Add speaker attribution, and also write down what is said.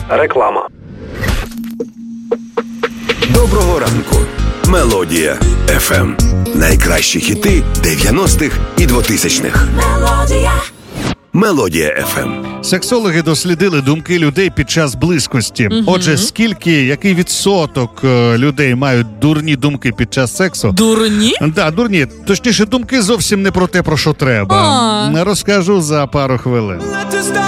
Speaker 1: Реклама.
Speaker 2: Доброго ранку. Мелодія FM. Найкращі хіти 90-х і 2000-х. Мелодія FM.
Speaker 3: Сексологи дослідили думки людей під час близькості. Отже, який відсоток людей мають дурні думки під час сексу?
Speaker 4: Дурні?
Speaker 3: Да, дурні. Точніше, думки зовсім не про те, про що треба. Розкажу за пару хвилин.